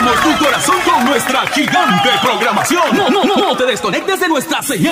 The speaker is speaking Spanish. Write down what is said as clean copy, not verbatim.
Llenamos tu corazón con nuestra gigante programación. No te desconectes de nuestra señal.